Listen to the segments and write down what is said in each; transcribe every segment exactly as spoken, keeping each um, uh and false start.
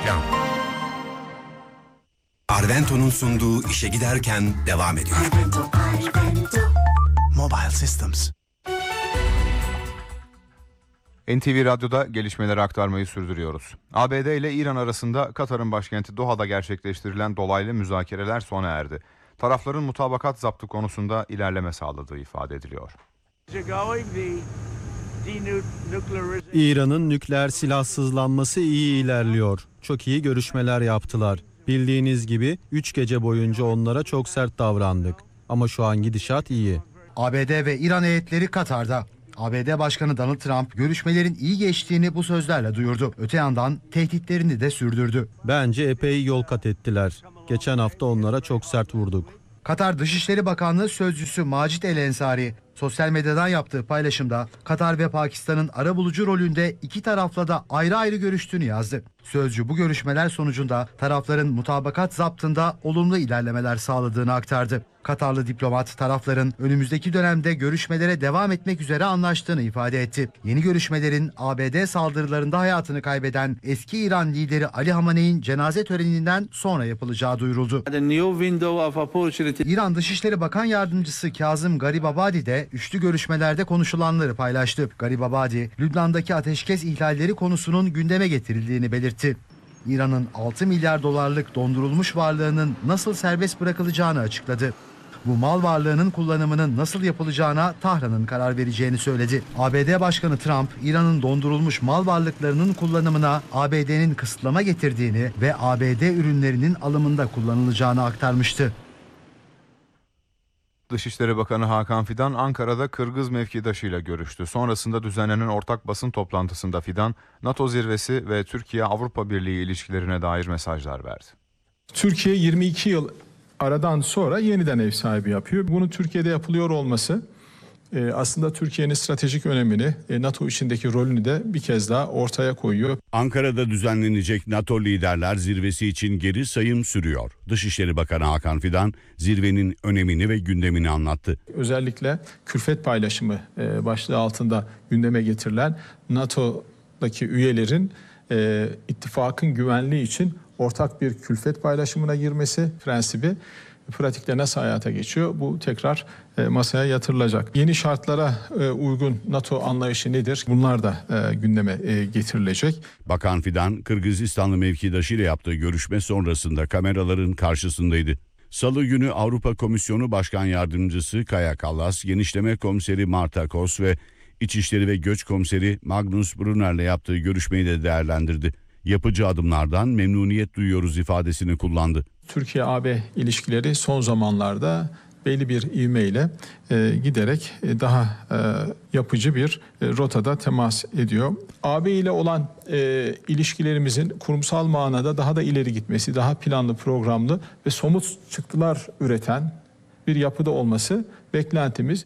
Reklam. Arvento'nun sunduğu işe giderken devam ediyor. Arvento, Arvento. Mobile Systems. N T V Radyo'da gelişmeleri aktarmayı sürdürüyoruz. A B D ile İran arasında Katar'ın başkenti Doha'da gerçekleştirilen dolaylı müzakereler sona erdi. Tarafların mutabakat zaptı konusunda ilerleme sağladığı ifade ediliyor. İran'ın nükleer silahsızlanması iyi ilerliyor. Çok iyi görüşmeler yaptılar. Bildiğiniz gibi üç gece boyunca onlara çok sert davrandık. Ama şu an gidişat iyi. A B D ve İran heyetleri Katar'da. A B D Başkanı Donald Trump görüşmelerin iyi geçtiğini bu sözlerle duyurdu. Öte yandan tehditlerini de sürdürdü. Bence epey yol kat ettiler. Geçen hafta onlara çok sert vurduk. Katar Dışişleri Bakanlığı Sözcüsü Macit El Ensari sosyal medyadan yaptığı paylaşımda Katar ve Pakistan'ın arabulucu rolünde iki tarafla da ayrı ayrı görüştüğünü yazdı. Sözcü bu görüşmeler sonucunda tarafların mutabakat zaptında olumlu ilerlemeler sağladığını aktardı. Katarlı diplomat tarafların önümüzdeki dönemde görüşmelere devam etmek üzere anlaştığını ifade etti. Yeni görüşmelerin A B D saldırılarında hayatını kaybeden eski İran lideri Ali Hamaney'in cenaze töreninden sonra yapılacağı duyuruldu. İran Dışişleri Bakan Yardımcısı Kazım Garibabadi de üçlü görüşmelerde konuşulanları paylaştı. Garibabadi, Lübnan'daki ateşkes ihlalleri konusunun gündeme getirildiğini belirtti. İran'ın altı milyar dolarlık dondurulmuş varlığının nasıl serbest bırakılacağını açıkladı. Bu mal varlığının kullanımının nasıl yapılacağına Tahran'ın karar vereceğini söyledi. A B D Başkanı Trump, İran'ın dondurulmuş mal varlıklarının kullanımına A B D'nin kısıtlama getirdiğini ve A B D ürünlerinin alımında kullanılacağını aktarmıştı. Dışişleri Bakanı Hakan Fidan Ankara'da Kırgız mevkidaşıyla görüştü. Sonrasında düzenlenen ortak basın toplantısında Fidan, NATO zirvesi ve Türkiye-Avrupa Birliği ilişkilerine dair mesajlar verdi. Türkiye yirmi iki yıl aradan sonra yeniden ev sahibi yapıyor. Bunun Türkiye'de yapılıyor olması aslında Türkiye'nin stratejik önemini, NATO içindeki rolünü de bir kez daha ortaya koyuyor. Ankara'da düzenlenecek NATO Liderler Zirvesi için geri sayım sürüyor. Dışişleri Bakanı Hakan Fidan zirvenin önemini ve gündemini anlattı. Özellikle külfet paylaşımı başlığı altında gündeme getirilen NATO'daki üyelerin ittifakın güvenliği için ortak bir külfet paylaşımına girmesi prensibi pratikte nasıl hayata geçiyor? Bu tekrar e, masaya yatırılacak. Yeni şartlara e, uygun NATO anlayışı nedir? Bunlar da e, gündeme e, getirilecek. Bakan Fidan, Kırgızistanlı mevkidaşıyla yaptığı görüşme sonrasında kameraların karşısındaydı. Salı günü Avrupa Komisyonu Başkan Yardımcısı Kaja Kallas, Genişleme Komiseri Marta Kos ve İçişleri ve Göç Komiseri Magnus Brunner'le yaptığı görüşmeyi de değerlendirdi. Yapıcı adımlardan memnuniyet duyuyoruz ifadesini kullandı. Türkiye-A B ilişkileri son zamanlarda belli bir ivmeyle e, giderek e, daha e, yapıcı bir e, rotada temas ediyor. A B ile olan e, ilişkilerimizin kurumsal manada daha da ileri gitmesi, daha planlı, programlı ve somut çıktılar üreten bir yapıda olması beklentimiz.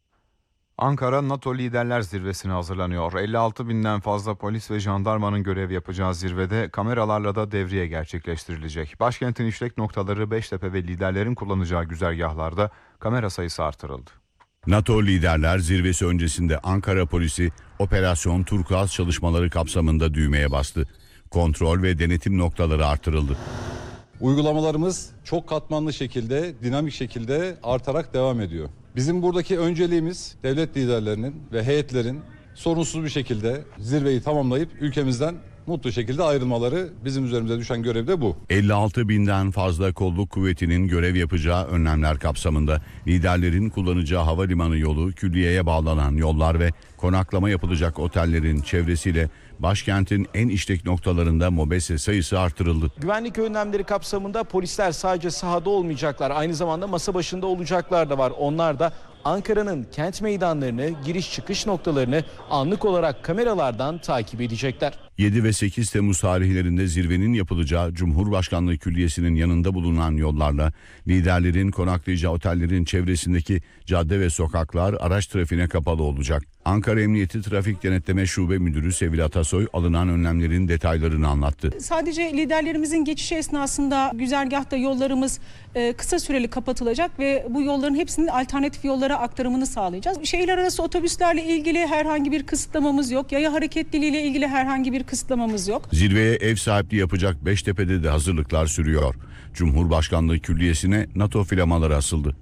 Ankara NATO Liderler Zirvesi'ne hazırlanıyor. elli altı binden fazla polis ve jandarmanın görev yapacağı zirvede kameralarla da devriye gerçekleştirilecek. Başkentin işlek noktaları, Beştepe ve liderlerin kullanacağı güzergahlarda kamera sayısı artırıldı. NATO Liderler Zirvesi öncesinde Ankara polisi Operasyon Turkuaz çalışmaları kapsamında düğmeye bastı. Kontrol ve denetim noktaları artırıldı. Uygulamalarımız çok katmanlı şekilde, dinamik şekilde artarak devam ediyor. Bizim buradaki önceliğimiz devlet liderlerinin ve heyetlerin sorunsuz bir şekilde zirveyi tamamlayıp ülkemizden mutlu şekilde ayrılmaları, bizim üzerimize düşen görev de bu. elli altı binden fazla kolluk kuvvetinin görev yapacağı önlemler kapsamında liderlerin kullanacağı havalimanı yolu, külliyeye bağlanan yollar ve konaklama yapılacak otellerin çevresiyle başkentin en işlek noktalarında mobese sayısı artırıldı. Güvenlik önlemleri kapsamında polisler sadece sahada olmayacaklar, aynı zamanda masa başında olacaklar da var. Onlar da Ankara'nın kent meydanlarını, giriş çıkış noktalarını anlık olarak kameralardan takip edecekler. yedi ve sekiz Temmuz tarihlerinde zirvenin yapılacağı Cumhurbaşkanlığı Külliyesi'nin yanında bulunan yollarla liderlerin konaklayacağı otellerin çevresindeki cadde ve sokaklar araç trafiğine kapalı olacak. Ankara Emniyeti Trafik Denetleme Şube Müdürü Sevil Atasoy alınan önlemlerin detaylarını anlattı. Sadece liderlerimizin geçişi esnasında güzergahta yollarımız kısa süreli kapatılacak ve bu yolların hepsinin alternatif yollara onlara aktarımını sağlayacağız. Şehirler arası otobüslerle ilgili herhangi bir kısıtlamamız yok. Yaya hareketliliği ile ilgili herhangi bir kısıtlamamız yok. Zirveye ev sahipliği yapacak Beştepe'de de hazırlıklar sürüyor. Cumhurbaşkanlığı Külliyesi'ne NATO flamaları asıldı.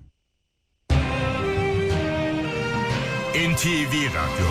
N T V Radyo.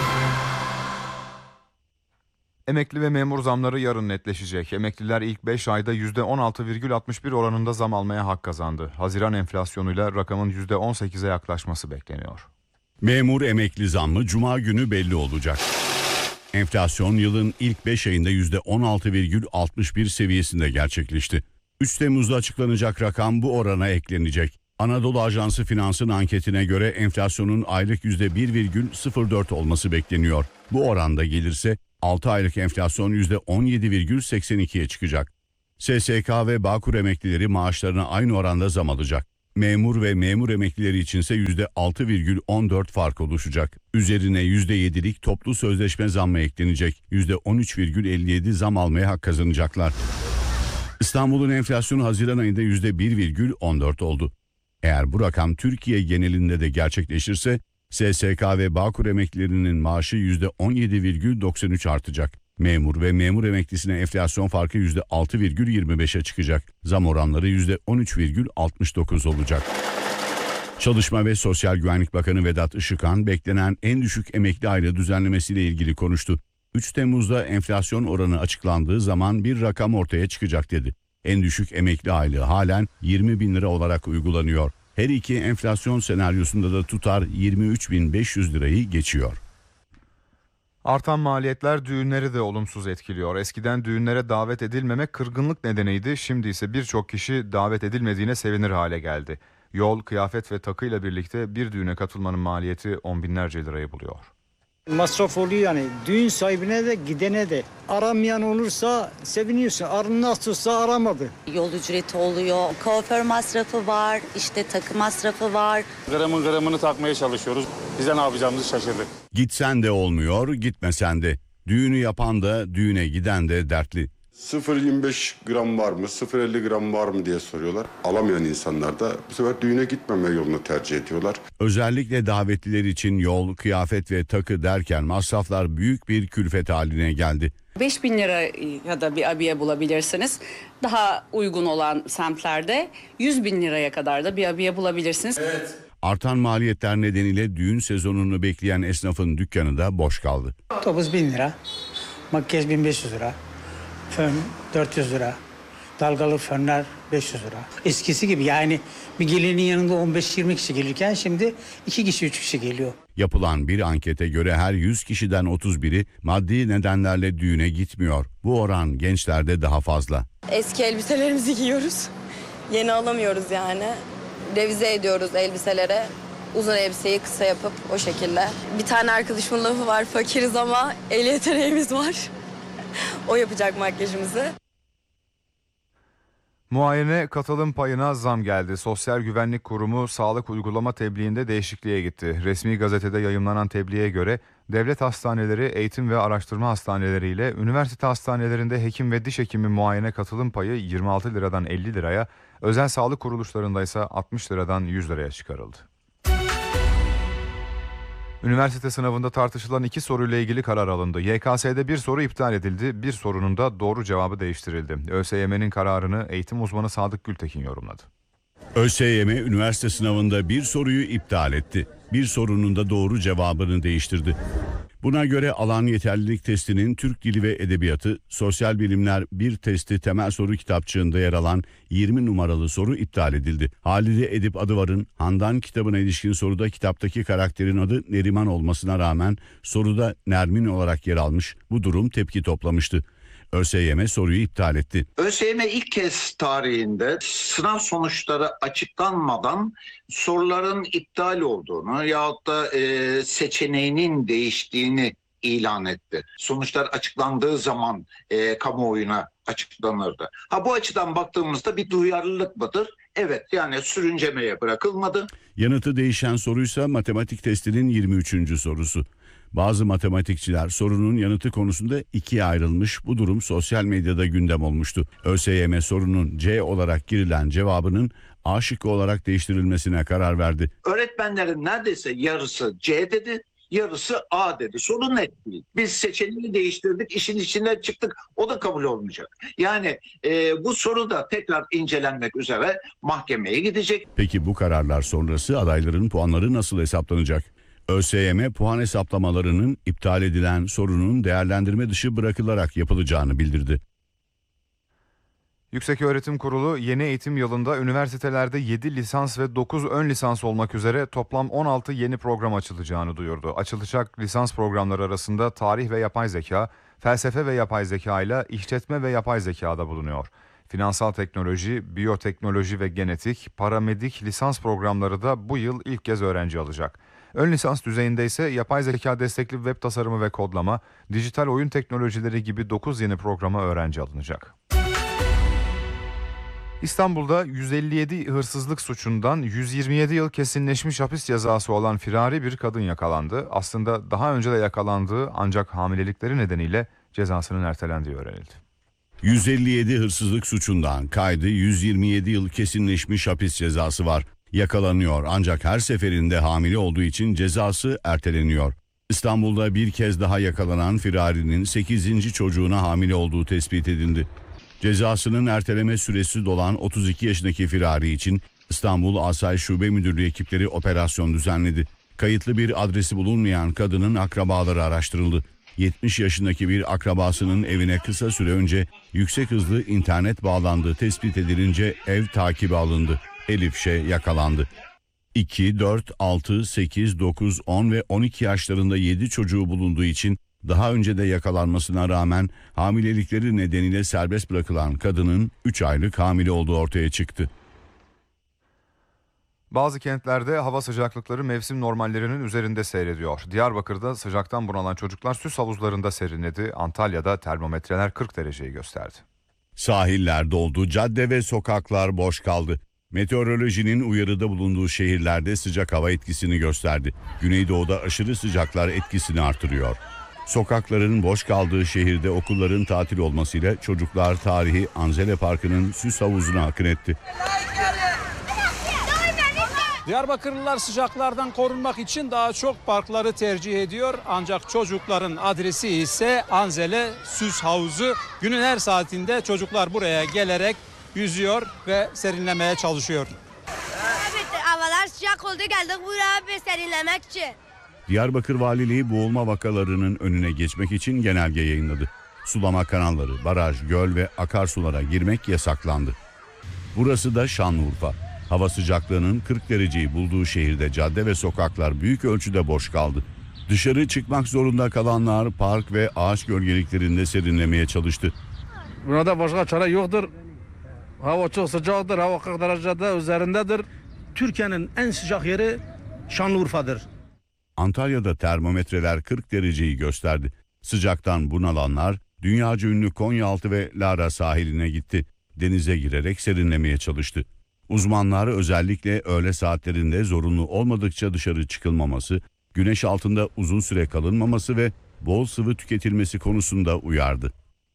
Emekli ve memur zamları yarın netleşecek. Emekliler ilk beş ayda yüzde on altı virgül altmış bir oranında zam almaya hak kazandı. Haziran enflasyonuyla rakamın yüzde on sekize yaklaşması bekleniyor. Memur emekli zammı Cuma günü belli olacak. Enflasyon yılın ilk beş ayında yüzde on altı virgül altmış bir seviyesinde gerçekleşti. üç Temmuz'da açıklanacak rakam bu orana eklenecek. Anadolu Ajansı Finans'ın anketine göre enflasyonun aylık yüzde bir virgül sıfır dört olması bekleniyor. Bu oranda gelirse altı aylık enflasyon yüzde on yedi virgül seksen ikiye çıkacak. S S K ve Bağkur emeklileri maaşlarına aynı oranda zam alacak. Memur ve memur emeklileri içinse yüzde altı virgül on dört fark oluşacak. Üzerine yüzde yedilik toplu sözleşme zammı eklenecek. yüzde on üç virgül elli yedi zam almaya hak kazanacaklar. İstanbul'un enflasyonu Haziran ayında yüzde bir virgül on dört oldu. Eğer bu rakam Türkiye genelinde de gerçekleşirse S S K ve Bağkur emeklilerinin maaşı yüzde on yedi virgül doksan üç artacak. Memur ve memur emeklisine enflasyon farkı yüzde altı virgül yirmi beşe çıkacak. Zam oranları yüzde on üç virgül altmış dokuz olacak. Çalışma ve Sosyal Güvenlik Bakanı Vedat Işıkhan beklenen en düşük emekli aylığı düzenlemesiyle ilgili konuştu. üç Temmuz'da enflasyon oranı açıklandığı zaman bir rakam ortaya çıkacak dedi. En düşük emekli aylığı halen yirmi bin lira olarak uygulanıyor. Her iki enflasyon senaryosunda da tutar yirmi üç bin beş yüz lirayı geçiyor. Artan maliyetler düğünleri de olumsuz etkiliyor. Eskiden düğünlere davet edilmemek kırgınlık nedeniydi. Şimdi ise birçok kişi davet edilmediğine sevinir hale geldi. Yol, kıyafet ve takıyla birlikte bir düğüne katılmanın maliyeti on binlerce lirayı buluyor. Masraf oluyor yani. Düğün sahibine de gidene de. Aramayan olursa seviniyorsun. Ar nasılsa aramadı. Yol ücreti oluyor. Kuaför masrafı var. İşte takı masrafı var. Gramın gramını takmaya çalışıyoruz. Biz de ne yapacağımızı şaşırdık. Gitsen de olmuyor, gitmesen de. Düğünü yapan da, düğüne giden de dertli. sıfır virgül yirmi beş gram var mı, sıfır virgül elli gram var mı diye soruyorlar. Alamayan insanlar da bu sefer düğüne gitmeme yolunu tercih ediyorlar. Özellikle davetliler için yol, kıyafet ve takı derken masraflar büyük bir külfet haline geldi. beş bin lira ya da bir abiye bulabilirsiniz. Daha uygun olan semtlerde yüz bin liraya kadar da bir abiye bulabilirsiniz. Evet. Artan maliyetler nedeniyle düğün sezonunu bekleyen esnafın dükkanı da boş kaldı. Topuz bin lira, makyaj bin beş yüz lira, fön dört yüz lira, dalgalı fönler beş yüz lira. Eskisi gibi yani bir gelinin yanında on beş yirmi kişi gelirken şimdi iki kişi üç kişi geliyor. Yapılan bir ankete göre her yüz kişiden otuz biri maddi nedenlerle düğüne gitmiyor. Bu oran gençlerde daha fazla. Eski elbiselerimizi giyiyoruz. Yeni alamıyoruz yani. Revize ediyoruz elbiselere. Uzun elbiseyi kısa yapıp o şekilde. Bir tane arkadaşımın lafı var, fakiriz ama el yeteneğimiz var. O yapacak makyajımızı. Muayene katılım payına zam geldi. Sosyal Güvenlik Kurumu sağlık uygulama tebliğinde değişikliğe gitti. Resmi gazetede yayımlanan tebliğe göre devlet hastaneleri, eğitim ve araştırma hastaneleriyle üniversite hastanelerinde hekim ve diş hekimi muayene katılım payı yirmi altı liradan elli liraya, özel sağlık kuruluşlarında ise altmış liradan yüz liraya çıkarıldı. Üniversite sınavında tartışılan iki soruyla ilgili karar alındı. Y K S'de bir soru iptal edildi, bir sorunun da doğru cevabı değiştirildi. ÖSYM'nin kararını eğitim uzmanı Sadık Gültekin yorumladı. ÖSYM üniversite sınavında bir soruyu iptal etti. Bir sorunun da doğru cevabını değiştirdi. Buna göre alan yeterlilik testinin Türk Dili ve Edebiyatı, Sosyal Bilimler bir testi temel soru kitapçığında yer alan yirmi numaralı soru iptal edildi. Halide Edip Adıvar'ın Handan kitabına ilişkin soruda kitaptaki karakterin adı Neriman olmasına rağmen soruda Nermin olarak yer almış. Bu durum tepki toplamıştı. ÖSYM soruyu iptal etti. ÖSYM ilk kez tarihinde sınav sonuçları açıklanmadan soruların iptal olduğunu yahut da e, seçeneğinin değiştiğini ilan etti. Sonuçlar açıklandığı zaman e, kamuoyuna açıklanırdı. Ha, bu açıdan baktığımızda bir duyarlılık mıdır? Evet, yani sürüncemeye bırakılmadı. Yanıtı değişen soruysa matematik testinin yirmi üçüncü sorusu. Bazı matematikçiler sorunun yanıtı konusunda ikiye ayrılmış. Bu durum sosyal medyada gündem olmuştu. ÖSYM sorunun C olarak girilen cevabının A şıkkı olarak değiştirilmesine karar verdi. Öğretmenlerin neredeyse yarısı C dedi, yarısı A dedi. Sorun net değil. Biz seçeneği değiştirdik, işin içinden çıktık. O da kabul olmayacak. Yani e, bu soru da tekrar incelenmek üzere mahkemeye gidecek. Peki bu kararlar sonrası adayların puanları nasıl hesaplanacak? ÖSYM puan hesaplamalarının iptal edilen sorunun değerlendirme dışı bırakılarak yapılacağını bildirdi. Yükseköğretim Kurulu yeni eğitim yılında üniversitelerde yedi lisans ve dokuz ön lisans olmak üzere toplam on altı yeni program açılacağını duyurdu. Açılacak lisans programları arasında tarih ve yapay zeka, felsefe ve yapay zeka ile işletme ve yapay zeka da bulunuyor. Finansal teknoloji, biyoteknoloji ve genetik, paramedik lisans programları da bu yıl ilk kez öğrenci alacak. Ön lisans düzeyinde ise yapay zeka destekli web tasarımı ve kodlama, dijital oyun teknolojileri gibi dokuz yeni programa öğrenci alınacak. İstanbul'da yüz elli yedi hırsızlık suçundan yüz yirmi yedi yıl kesinleşmiş hapis cezası olan firari bir kadın yakalandı. Aslında daha önce de yakalandığı ancak hamilelikleri nedeniyle cezasının ertelendiği öğrenildi. yüz elli yedi hırsızlık suçundan kaydı yüz yirmi yedi yıl kesinleşmiş hapis cezası var. Yakalanıyor ancak her seferinde hamile olduğu için cezası erteleniyor. İstanbul'da bir kez daha yakalanan firarinin sekizinci çocuğuna hamile olduğu tespit edildi. Cezasının erteleme süresi dolan otuz iki yaşındaki firari için İstanbul Asayiş Şube Müdürlüğü ekipleri operasyon düzenledi. Kayıtlı bir adresi bulunmayan kadının akrabaları araştırıldı. yetmiş yaşındaki bir akrabasının evine kısa süre önce yüksek hızlı internet bağlandığı tespit edilince ev takibi alındı. Elif Ş. yakalandı. iki, dört, altı, sekiz, dokuz, on ve on iki yaşlarında yedi çocuğu bulunduğu için daha önce de yakalanmasına rağmen hamilelikleri nedeniyle serbest bırakılan kadının üç aylık hamile olduğu ortaya çıktı. Bazı kentlerde hava sıcaklıkları mevsim normallerinin üzerinde seyrediyor. Diyarbakır'da sıcaktan bunalan çocuklar süs havuzlarında serinledi. Antalya'da termometreler kırk dereceyi gösterdi. Sahiller doldu, cadde ve sokaklar boş kaldı. Meteorolojinin uyarıda bulunduğu şehirlerde sıcak hava etkisini gösterdi. Güneydoğu'da aşırı sıcaklar etkisini artırıyor. Sokakların boş kaldığı şehirde okulların tatil olmasıyla çocuklar tarihi Anzele Parkı'nın süs havuzuna akın etti. Diyarbakırlılar sıcaklardan korunmak için daha çok parkları tercih ediyor. Ancak çocukların adresi ise Anzele Süs Havuzu. Günün her saatinde çocuklar buraya gelerek yüzüyor ve serinlemeye çalışıyor. Evet, havalar sıcak oldu, geldik buraya serinlemek için. Diyarbakır Valiliği boğulma vakalarının önüne geçmek için genelge yayınladı. Sulama kanalları, baraj, göl ve akarsulara girmek yasaklandı. Burası da Şanlıurfa. Hava sıcaklığının kırk dereceyi bulduğu şehirde cadde ve sokaklar büyük ölçüde boş kaldı. Dışarı çıkmak zorunda kalanlar park ve ağaç gölgeliklerinde serinlemeye çalıştı. Burada başka çare yoktur. Hava çok sıcaktır, hava kırk derecede üzerindedir. Türkiye'nin en sıcak yeri Şanlıurfa'dır. Antalya'da termometreler kırk dereceyi gösterdi. Sıcaktan bunalanlar dünyaca ünlü Konyaaltı ve Lara sahiline gitti. Denize girerek serinlemeye çalıştı. Uzmanlar özellikle öğle saatlerinde zorunlu olmadıkça dışarı çıkılmaması, güneş altında uzun süre kalınmaması ve bol sıvı tüketilmesi konusunda uyardı.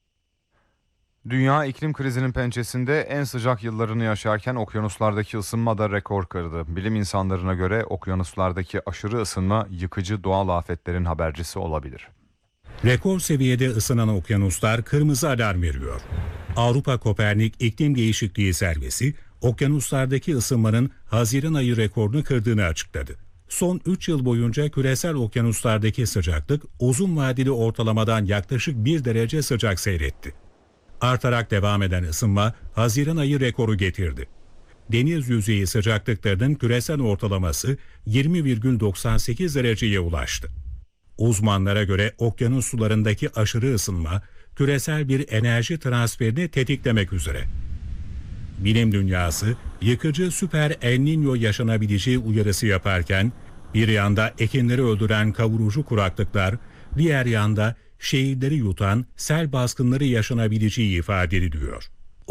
Dünya iklim krizinin pençesinde en sıcak yıllarını yaşarken okyanuslardaki ısınma da rekor kırdı. Bilim insanlarına göre okyanuslardaki aşırı ısınma yıkıcı doğal afetlerin habercisi olabilir. Rekor seviyede ısınan okyanuslar kırmızı alarm veriyor. Avrupa Kopernik İklim Değişikliği Servisi, okyanuslardaki ısınmanın Haziran ayı rekorunu kırdığını açıkladı. Son üç yıl boyunca küresel okyanuslardaki sıcaklık uzun vadeli ortalamadan yaklaşık bir derece sıcak seyretti. Artarak devam eden ısınma Haziran ayı rekoru getirdi. Deniz yüzeyi sıcaklıklarının küresel ortalaması yirmi virgül doksan sekiz dereceye ulaştı. Uzmanlara göre okyanus sularındaki aşırı ısınma küresel bir enerji transferini tetiklemek üzere. Bilim dünyası yıkıcı süper El Niño yaşanabileceği uyarısı yaparken bir yanda ekinleri öldüren kavurucu kuraklıklar, diğer yanda şehirleri yutan sel baskınları yaşanabileceği ifade ediliyor.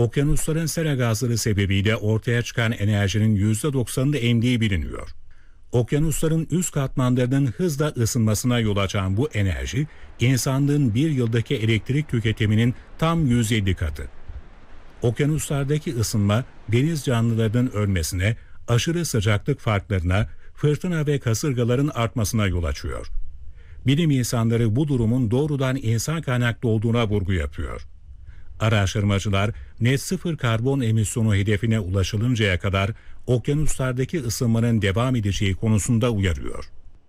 Okyanusların sera gazları sebebiyle ortaya çıkan enerjinin yüzde doksanını emdiği biliniyor. Okyanusların üst katmanlarının hızla ısınmasına yol açan bu enerji, insanlığın bir yıldaki elektrik tüketiminin tam yüz elli katı. Okyanuslardaki ısınma, deniz canlılarının ölmesine, aşırı sıcaklık farklarına, fırtına ve kasırgaların artmasına yol açıyor. Bilim insanları bu durumun doğrudan insan kaynaklı olduğuna vurgu yapıyor. Araştırmacılar net sıfır karbon emisyonu hedefine ulaşılıncaya kadar okyanuslardaki ısınmanın devam edeceği konusunda uyarıyor.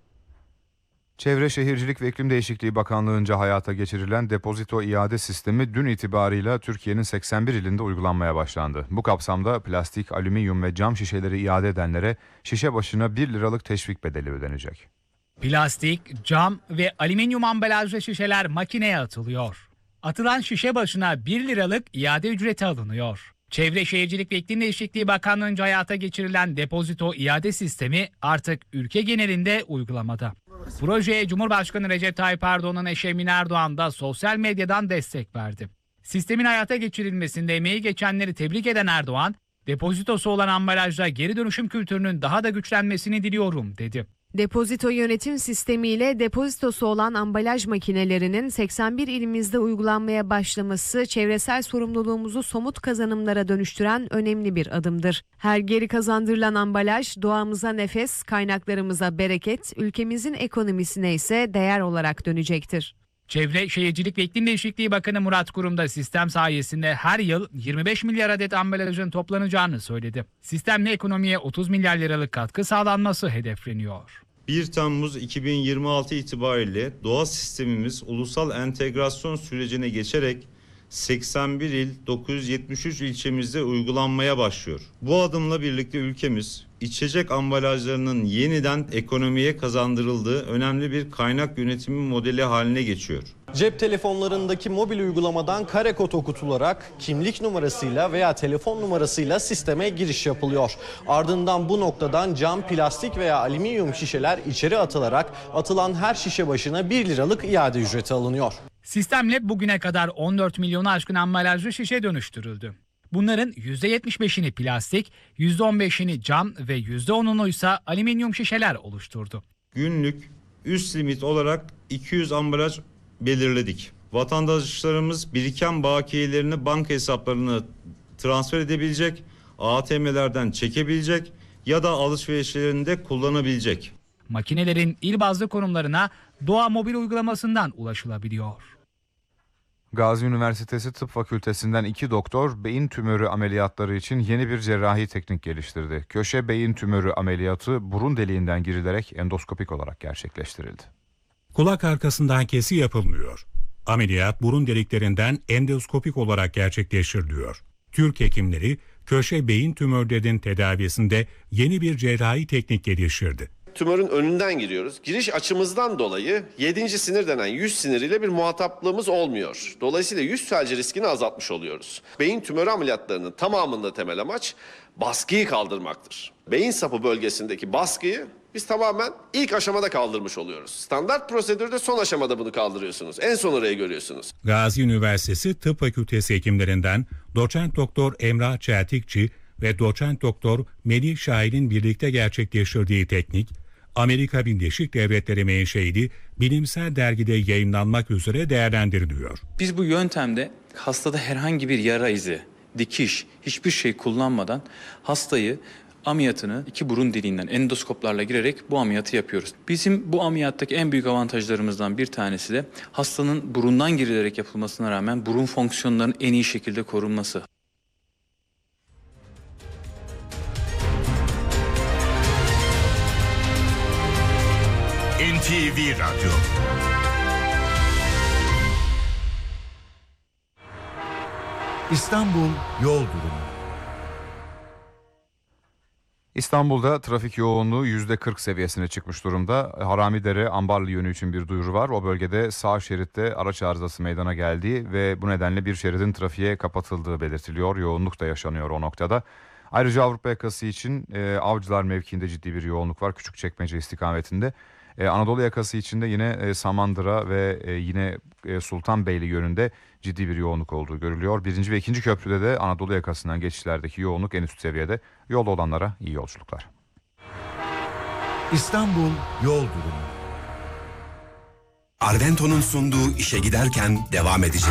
Çevre Şehircilik ve İklim Değişikliği Bakanlığı'nca hayata geçirilen depozito iade sistemi dün itibarıyla Türkiye'nin seksen bir ilinde uygulanmaya başlandı. Bu kapsamda plastik, alüminyum ve cam şişeleri iade edenlere şişe başına bir liralık teşvik bedeli ödenecek. Plastik, cam ve alüminyum ambalajlı şişeler makineye atılıyor. Atılan şişe başına bir liralık iade ücreti alınıyor. Çevre Şehircilik ve İklim Değişikliği Bakanlığı'nca hayata geçirilen depozito iade sistemi artık ülke genelinde uygulamada. Projeye Cumhurbaşkanı Recep Tayyip Erdoğan'ın eşi Emine Erdoğan da sosyal medyadan destek verdi. Sistemin hayata geçirilmesinde emeği geçenleri tebrik eden Erdoğan, depozitosu olan ambalajda geri dönüşüm kültürünün daha da güçlenmesini diliyorum dedi. Depozito yönetim sistemiyle depozitosu olan ambalaj makinelerinin seksen bir ilimizde uygulanmaya başlaması çevresel sorumluluğumuzu somut kazanımlara dönüştüren önemli bir adımdır. Her geri kazandırılan ambalaj doğamıza nefes, kaynaklarımıza bereket, ülkemizin ekonomisine ise değer olarak dönecektir. Çevre, Şehircilik ve İklim Değişikliği Bakanı Murat Kurum da sistem sayesinde her yıl yirmi beş milyar adet ambalajın toplanacağını söyledi. Sistemle ekonomiye otuz milyar liralık katkı sağlanması hedefleniyor. bir Temmuz iki bin yirmi altı itibariyle doğa sistemimiz ulusal entegrasyon sürecine geçerek seksen bir il dokuz yüz yetmiş üç ilçemizde uygulanmaya başlıyor. Bu adımla birlikte ülkemiz içecek ambalajlarının yeniden ekonomiye kazandırıldığı önemli bir kaynak yönetimi modeli haline geçiyor. Cep telefonlarındaki mobil uygulamadan kare kod okutularak kimlik numarasıyla veya telefon numarasıyla sisteme giriş yapılıyor. Ardından bu noktadan cam, plastik veya alüminyum şişeler içeri atılarak atılan her şişe başına bir liralık iade ücreti alınıyor. Sistemle bugüne kadar on dört milyonu aşkın ambalajlı şişe dönüştürüldü. Bunların yüzde yetmiş beşini plastik, yüzde on beşini cam ve yüzde onunu ise alüminyum şişeler oluşturdu. Günlük üst limit olarak iki yüz ambalaj belirledik. Vatandaşlarımız biriken bakiyelerini banka hesaplarına transfer edebilecek, A T M'lerden çekebilecek ya da alışverişlerinde kullanabilecek. Makinelerin il bazlı konumlarına Doğa mobil uygulamasından ulaşılabiliyor. Gazi Üniversitesi Tıp Fakültesinden iki doktor beyin tümörü ameliyatları için yeni bir cerrahi teknik geliştirdi. Köşe beyin tümörü ameliyatı burun deliğinden girilerek endoskopik olarak gerçekleştirildi. Kulak arkasından kesi yapılmıyor. Ameliyat burun deliklerinden endoskopik olarak gerçekleştiriliyor. Türk hekimleri köşe beyin tümörlerinin tedavisinde yeni bir cerrahi teknik geliştirdi. Tümörün önünden giriyoruz. Giriş açımızdan dolayı yedinci sinir denen yüz siniriyle bir muhataplığımız olmuyor. Dolayısıyla yüz felci riskini azaltmış oluyoruz. Beyin tümörü ameliyatlarının tamamında temel amaç baskıyı kaldırmaktır. Beyin sapı bölgesindeki baskıyı biz tamamen ilk aşamada kaldırmış oluyoruz. Standart prosedürde son aşamada bunu kaldırıyorsunuz. En son orayı görüyorsunuz. Gazi Üniversitesi Tıp Fakültesi hekimlerinden doçent doktor Emrah Çeltikçi ve doçent doktor Melih Şahin'in birlikte gerçekleştirdiği teknik, Amerika Birleşik Devletleri menşeili bilimsel dergide yayınlanmak üzere değerlendiriliyor. Biz bu yöntemde hastada herhangi bir yara izi, dikiş, hiçbir şey kullanmadan hastayı ameliyatını iki burun deliğinden endoskoplarla girerek bu ameliyatı yapıyoruz. Bizim bu ameliyattaki en büyük avantajlarımızdan bir tanesi de hastanın burundan girilerek yapılmasına rağmen burun fonksiyonlarının en iyi şekilde korunması. N T V Radyo. İstanbul yol durumu. İstanbul'da trafik yoğunluğu yüzde kırk seviyesine çıkmış durumda. Haramidere Ambarlı yönü için bir duyuru var. O bölgede sağ şeritte araç arızası meydana geldiği ve bu nedenle bir şeridin trafiğe kapatıldığı belirtiliyor. Yoğunluk da yaşanıyor o noktada. Ayrıca Avrupa yakası için e, Avcılar mevkiinde ciddi bir yoğunluk var. Küçükçekmece istikametinde. Ee, Anadolu yakası içinde yine e, Samandıra ve e, yine e, Sultanbeyli yönünde ciddi bir yoğunluk olduğu görülüyor. Birinci ve ikinci köprüde de Anadolu yakasından geçişlerdeki yoğunluk en üst seviyede. Yolda olanlara iyi yolculuklar. İstanbul yol durumu. Arvento'nun sunduğu işe giderken devam edecek.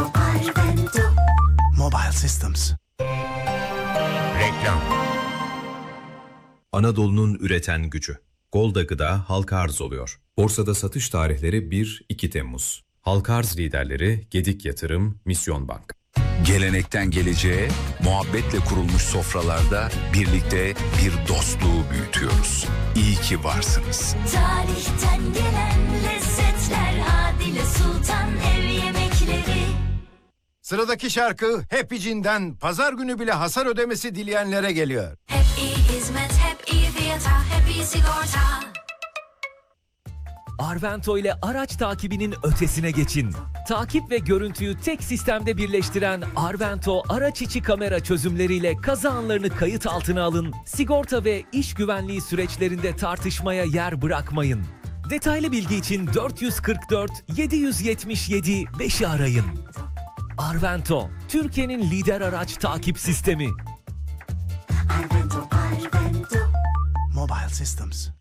Mobile Systems. Reklam. Anadolu'nun üreten gücü. Golda Gıda halka arz oluyor. Borsada satış tarihleri bir iki Temmuz. Halka arz liderleri Gedik Yatırım, Misyon Bank. Gelenekten geleceğe, muhabbetle kurulmuş sofralarda birlikte bir dostluğu büyütüyoruz. İyi ki varsınız. Tarihten gelen lezzetler, Adile Sultan ev yemekleri. Sıradaki şarkı Happy'cinden pazar günü bile hasar ödemesi dileyenlere geliyor. Hep iyi hizmet, hep iyi fiyata, hep iyi sigorta. Arvento ile araç takibinin ötesine geçin. Takip ve görüntüyü tek sistemde birleştiren Arvento araç içi kamera çözümleriyle kaza anlarını kayıt altına alın. Sigorta ve iş güvenliği süreçlerinde tartışmaya yer bırakmayın. Detaylı bilgi için dört yüz kırk dört yedi yüz yetmiş yedi beşi arayın. Arvento, Türkiye'nin lider araç takip sistemi. Mobile Systems.